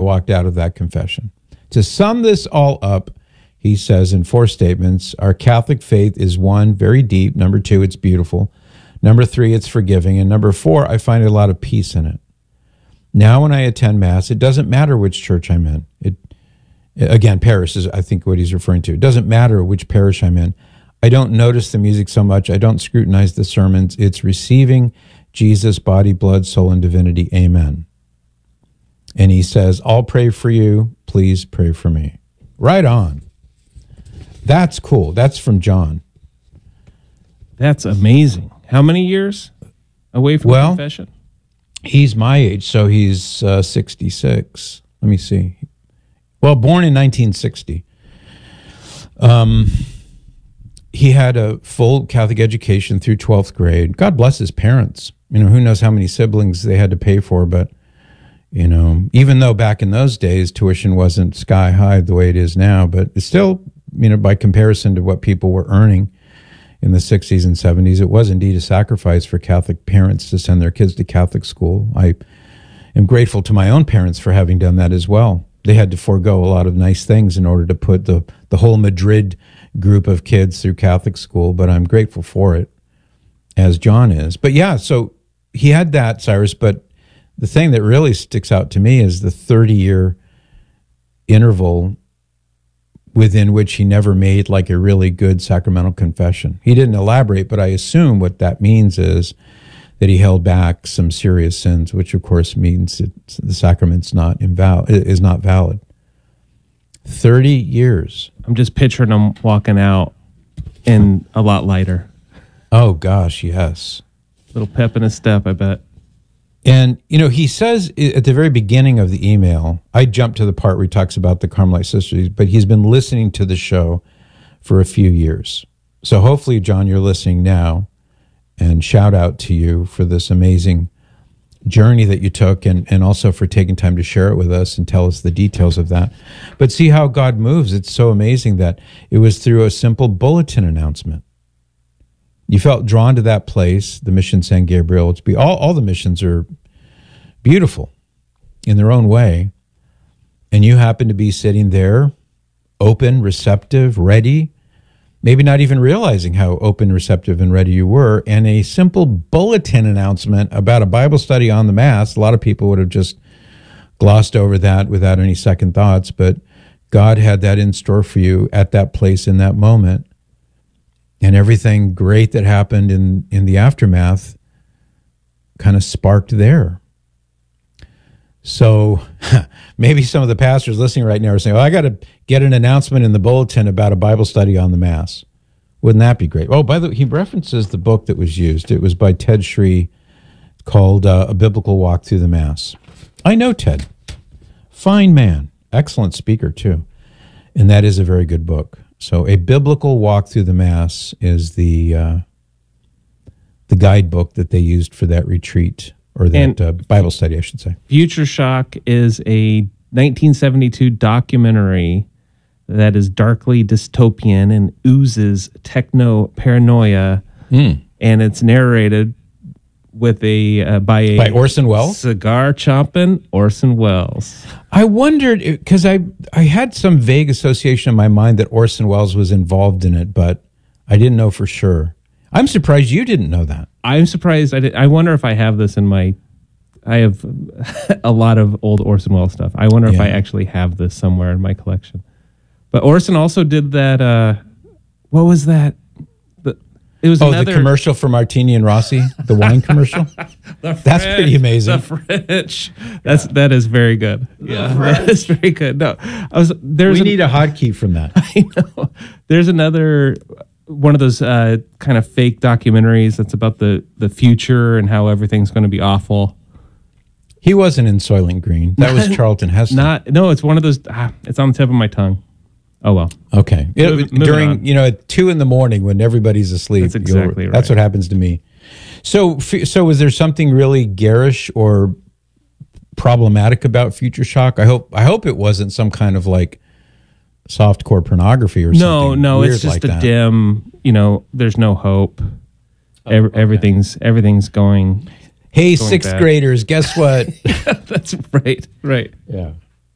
walked out of that confession. To sum this all up, he says in 4 statements, our Catholic faith is 1, very deep. Number 2, it's beautiful. Number 3, it's forgiving. And number 4, I find a lot of peace in it. Now when I attend Mass, it doesn't matter which church I'm in. Again, parish is, I think, what he's referring to. It doesn't matter which parish I'm in. I don't notice the music so much. I don't scrutinize the sermons. It's receiving Jesus' body, blood, soul, and divinity. Amen. And he says, I'll pray for you. Please pray for me. Right on. That's cool. That's from John. That's amazing. How many years away from confession? He's my age, so he's 66. Let me see. Well, born in 1960. He had a full Catholic education through 12th grade. God bless his parents. Who knows how many siblings they had to pay for, but, even though back in those days, tuition wasn't sky high the way it is now, but it's still, by comparison to what people were earning in the 60s and 70s, it was indeed a sacrifice for Catholic parents to send their kids to Catholic school. I am grateful to my own parents for having done that as well. They had to forego a lot of nice things in order to put the whole Madrid group of kids through Catholic school, but I'm grateful for it, as John is. But yeah, so he had that, Cyrus, but the thing that really sticks out to me is the 30-year interval within which he never made like a really good sacramental confession. He didn't elaborate, but I assume what that means is that he held back some serious sins, which of course means that the sacrament's is not valid. 30 years. I'm just picturing him walking out and a lot lighter. Oh gosh, yes. Little pep in his step, I bet. And, he says at the very beginning of the email, I jumped to the part where he talks about the Carmelite sisters, but he's been listening to the show for a few years. So hopefully, John, you're listening now, and shout out to you for this amazing journey that you took and also for taking time to share it with us and tell us the details of that. But see how God moves. It's so amazing that it was through a simple bulletin announcement. You felt drawn to that place, the Mission San Gabriel. All the missions are beautiful in their own way. And you happen to be sitting there, open, receptive, ready, maybe not even realizing how open, receptive, and ready you were. And a simple bulletin announcement about a Bible study on the Mass, a lot of people would have just glossed over that without any second thoughts. But God had that in store for you at that place in that moment. And everything great that happened in the aftermath kind of sparked there. So maybe some of the pastors listening right now are saying, I got to get an announcement in the bulletin about a Bible study on the Mass. Wouldn't that be great? Oh, by the way, he references the book that was used. It was by Ted Shree called A Biblical Walk Through the Mass. I know Ted. Fine man. Excellent speaker, too. And that is a very good book. So A Biblical Walk Through the Mass is the guidebook that they used for that retreat, or that Bible study, I should say. Future Shock is a 1972 documentary that is darkly dystopian and oozes techno-paranoia, and it's narrated with by Orson Welles? Cigar-chomping Orson Welles. I wondered, because I had some vague association in my mind that Orson Welles was involved in it, but I didn't know for sure. I'm surprised you didn't know that. I'm surprised I did. I wonder if I have this in my... I have a lot of old Orson Welles stuff. I wonder if I actually have this somewhere in my collection. But Orson also did that... what was that? It was the commercial for Martini and Rossi, the wine commercial. That's pretty amazing. The French. That is very good. Yeah, that is very good. No, we need a hotkey from that. I know. There's another one of those kind of fake documentaries that's about the future and how everything's going to be awful. He wasn't in Soylent Green. That was Charlton Heston. No, it's one of those. It's on the tip of my tongue. Oh, well. Okay. During, at 2 a.m. when everybody's asleep. That's exactly right. That's what happens to me. So was there something really garish or problematic about Future Shock? I hope it wasn't some kind of like softcore pornography or something. No, it's just like dim, there's no hope. Everything's going. Hey, sixth graders, guess what? That's right. Yeah.